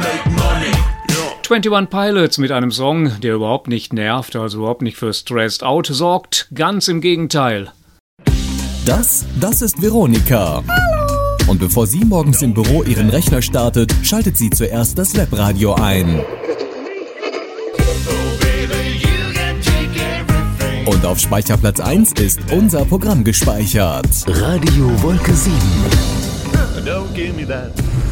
21 Pilots mit einem Song, der überhaupt nicht nervt, also überhaupt nicht für Stressed Out sorgt. Ganz im Gegenteil. Das ist Veronika. Hallo. Und bevor sie morgens im Büro ihren Rechner startet, schaltet sie zuerst das Webradio ein. Und auf Speicherplatz 1 ist unser Programm gespeichert. Radio Wolke 7. Don't give me that.